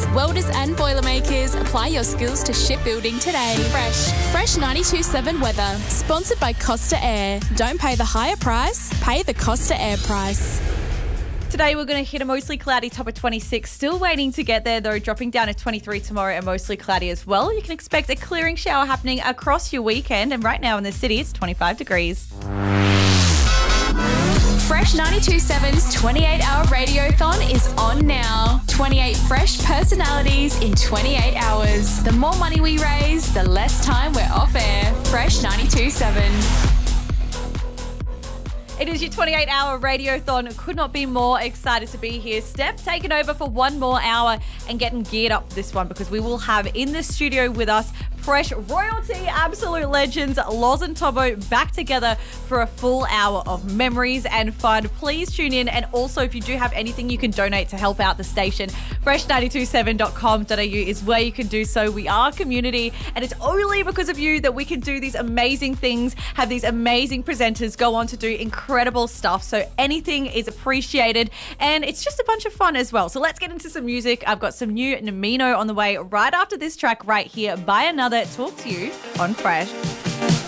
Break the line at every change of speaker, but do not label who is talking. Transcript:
welders and Boilermakers, apply your skills to shipbuilding today. Fresh 92.7 weather, sponsored by Costa Air. Don't pay the higher price, pay the Costa Air price.
Today we're going to hit a mostly cloudy top of 26. Still waiting to get there though, dropping down to 23 tomorrow and mostly cloudy as well. You can expect a clearing shower happening across your weekend, and right now in the city it's 25 degrees.
Fresh 92.7's 28-hour radiothon is on now. 28 fresh personalities in 28 hours. The more money we raise, the less time we're off air. Fresh 92.7.
It is your 28-hour radiothon. Could not be more excited to be here. Steph taking over for one more hour and getting geared up for this one, because we will have in the studio with us Fresh royalty, absolute legends, Loz and Tobo back together for a full hour of memories and fun. Please tune in, and also if you do have anything you can donate to help out the station, fresh927.com.au is where you can do so. We are community, and it's only because of you that we can do these amazing things, have these amazing presenters go on to do incredible stuff. So anything is appreciated, and it's just a bunch of fun as well. So let's get into some music. I've got some new Namino on the way right after this track right here by Another. Talk to you on Fresh.